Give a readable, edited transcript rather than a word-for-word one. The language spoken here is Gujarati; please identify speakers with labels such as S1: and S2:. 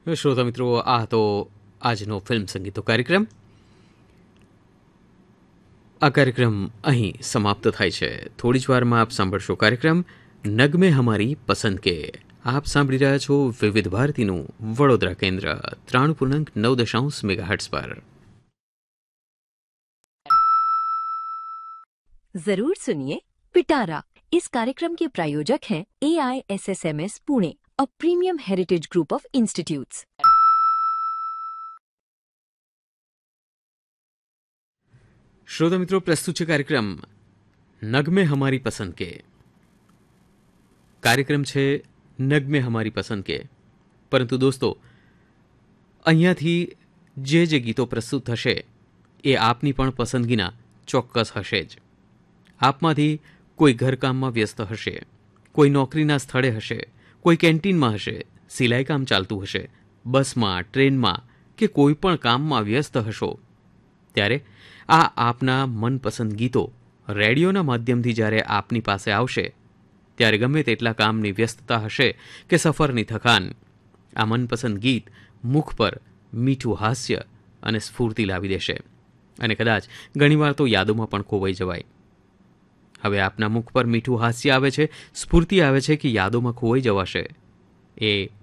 S1: શ્રોતા મિત્રો, આ હતો આજનો ફિલ્મ સંગીતનો કાર્યક્રમ. આ કાર્યક્રમ અહીં સમાપ્ત થાય છે. થોડી જ વારમાં આપ સાંભળશો કાર્યક્રમ નગમે હમારી પસંદ કે. આપ સાંભળી રહ્યા છો વિવિધ ભારતીનું વડોદરા કેન્દ્ર 93.9 મેગાહર્ટ્ઝ પર.
S2: जरूर सुनिए पिटारा. इस कार्यक्रम के प्रायोजक हैं AISSMS Pune, a premium heritage group of institutes.
S1: શ્રોતા મિત્રો, પ્રસ્તુત છે કાર્યક્રમ નગમે હમારી પસંદ કે. કાર્યક્રમ છે નગમે હમારી પસંદ કે. પરંતુ દોસ્તો, અહીંયાથી જે ગીતો પ્રસ્તુત થશે એ આપની પણ પસંદગીના ચોક્કસ હશે જ. આપમાંથી કોઈ ઘરકામમાં વ્યસ્ત હશે, કોઈ નોકરીના સ્થળે હશે, કોઈ કેન્ટીનમાં હશે, સિલાઈ કામ ચાલતું હશે, બસમાં, ટ્રેનમાં કે કોઈ પણ કામમાં વ્યસ્ત હશો, ત્યારે આ આપના મનપસંદ ગીતો રેડિયોના માધ્યમથી જ્યારે આપની પાસે આવશે ત્યારે ગમે તેટલા કામની વ્યસ્તતા હશે કે સફરની થકાન, આ મનપસંદ ગીત મુખ પર મીઠું હાસ્ય અને સ્ફૂર્તિ લાવી દેશે અને કદાચ ઘણીવાર તો યાદોમાં પણ ખોવાઈ જવાય. હવે આપના મુખ પર મીઠું હાસ્ય આવે છે, સ્ફૂર્તિ આવે છે કે યાદોમાં ખોવાઈ જવાશે, એ